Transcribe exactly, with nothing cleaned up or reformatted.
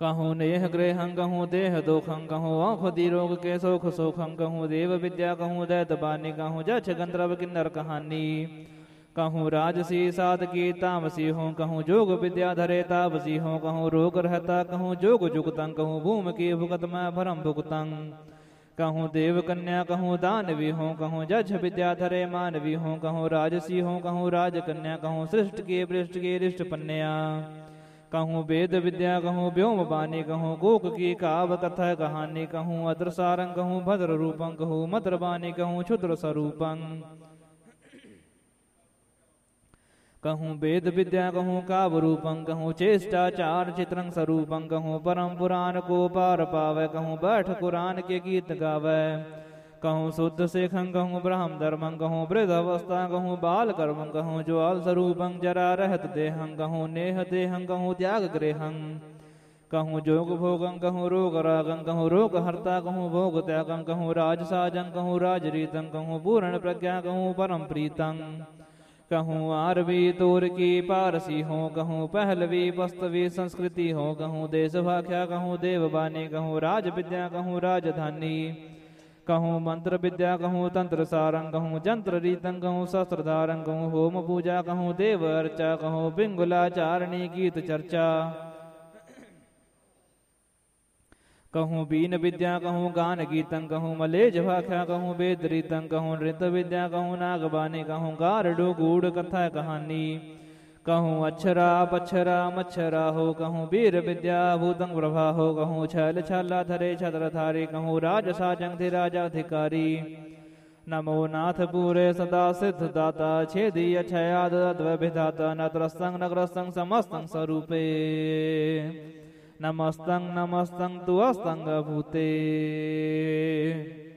कहूँ नेह गृहं कहूँ देह दोखं कहूँ औषधि रोग के सोख सोखं कहूँ देव विद्या कहूँ दैत बानी कहूँ जछ गंधर्व किन्नर कहानी कहूँ राजसी साधकी तामसी हूँ कहूँ जोग विद्या धरे तापसी हूँ कहूँ रोग रहता कहूँ जोग जुगतं कहूँ भूम की भुगत मैं भरम भुगतं कहूँ देव कन्या कहूँ दानवी हूँ कहूँ जछ विद्या धरे मानवी हूँ कहूँ राजसी हूँ कहूँ राजकन्या कहूँ सृष्ट के पृष्ठ के रिष्ट पन्या कहूँ वेद विद्या कहूँ व्योम बानी कहूँ गोक की काव कथा कहानी कहूँ अद्र सारंग कहूँ भद्र रूपं कहूँ मद्र बानी कहूँ क्षुद्र स्वरूपं कहूँ वेद विद्या कहूँ काव रूपं कहूँ चेष्टाचार चित्रं स्वरूपं कहूँ परम पुराण को पार पावे कहूँ बैठ कुरान के गीत गावे कहूँ शुद्ध शेखं कहूँ ब्रह्म धर्मं कहूँ वृद्ध अवस्था कहूँ बाल कर्मं कहूँ ज्वाल स्वरूपं जरा रहत देहं कहूँ नेह देहं कहूँ त्याग गृहं कहूँ जोग भोगं कहूँ रोग रागं कहूँ रोग हर्ता कहूँ भोग त्यागं कहूँ राजसाजं कहूँ राजरीतं कहूँ पूर्ण प्रज्ञा कहूँ परम प्रीतं कहूँ आरवी तोर की पारसी हो कहूँ पहलवी वस्तवी संस्कृति हो कहूँ देश भाख्या कहूँ देवबानी कहूँ राज विद्या कहूँ राजधानी कहूँ मंत्र विद्या कहूँ तंत्र सारंग कहूँ जंत्र रीतं कहूँ शस्त्र धारं कहूँ होम पूजा कहूँ देव अर्चा कहूँ पिंगुलाचारणी गीत चर्चा कहूँ बीन विद्या कहूँ गान गीतं कहूँ मलेज भाख्या कहूँ वेद रीतं कहूँ नृत्य विद्या कहूँ नागबानी कहूँ गारडो गूढ़ कथा कहानी कहूँ अक्षरा पक्षरा मच्छरा हो कहूँ वीर विद्या भूतं प्रभा हो कहूँ छल छाला धरे छत्रधारी कहूँ राज साजं थे राजाधिकारी नमो नाथ पूरे सदा सिद्ध दाता छेदी अक्षयाद अद्वैधाता नत्रस्तं नग्रस्तं समस्तं स्वरूपे नमस्तं नमस्तं तु अस्तं भूते।